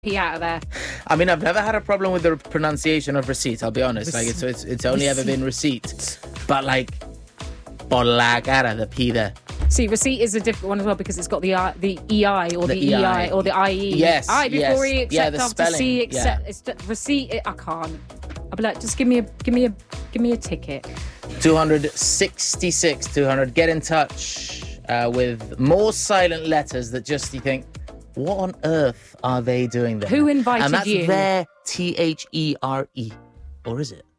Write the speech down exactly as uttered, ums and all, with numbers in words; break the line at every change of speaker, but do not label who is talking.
P out of there.
I mean, I've never had a problem with the pronunciation of receipt, I'll be honest. Like, it's it's, it's only ever been receipt. But, like, por la cara, the P there.
See, receipt is a different one as well because it's got the I, the E I or the, the E I or the I E.
Yes,
I before
yes.
E, accept
Yeah, the
after
spelling,
C, accept.
yeah.
It's just, receipt, it, I can't. I'll be like, just give me a, give me a, give me a ticket.
two sixty-six, two hundred. Get in touch uh, with more silent letters that just, you think, what on earth are they doing there?
Who invited
and that's
you?
their T H E R E. Or is it?